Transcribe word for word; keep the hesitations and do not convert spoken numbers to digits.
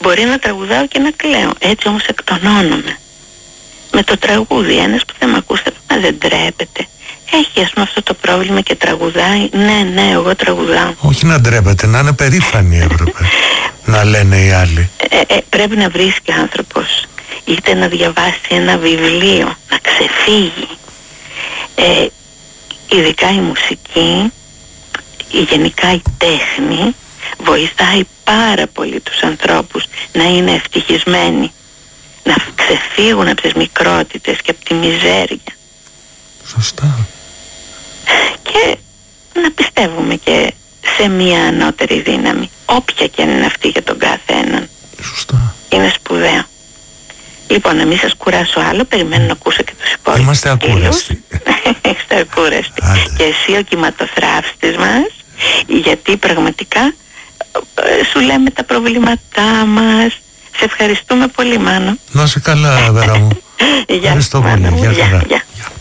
μπορεί να τραγουδάω και να κλαίω. Έτσι όμως εκτονώνομαι. Με το τραγούδι, ένας που δεν με ακούστε, μα δεν τρέπεται. Έχει ας πούμε αυτό το πρόβλημα και τραγουδάει. Ναι, ναι, εγώ τραγουδάω. Όχι να ντρέπεται, να είναι περήφανοι έπρεπε. Να λένε οι άλλοι. Ε, ε, πρέπει να βρίσκει άνθρωπος είτε να διαβάσει ένα βιβλίο, να ξεφύγει. Ε, ειδικά η μουσική, η γενικά η τέχνη βοηθάει πάρα πολύ τους ανθρώπους να είναι ευτυχισμένοι, να ξεφύγουν από τις μικρότητες και από τη μιζέρια. Σωστά. Και να πιστεύουμε και σε μια ανώτερη δύναμη, όποια και αν είναι αυτή για τον κάθε έναν. Σωστά. Είναι σπουδαίο. Λοιπόν, να μην σας κουράσω άλλο, περιμένω να ακούσω και τους υπόλοιπους. Είμαστε ακούραστοι. Είστε ακούραστοι. Και εσύ ο κυματοθράφστης μας, γιατί πραγματικά σου λέμε τα προβλήματά μας. Σε ευχαριστούμε πολύ, Μάνο. Να είσαι καλά, Βέρα μου. Γεια, Ευχαριστώ Μάνο πολύ. μου. Γεια χαρά. Γεια.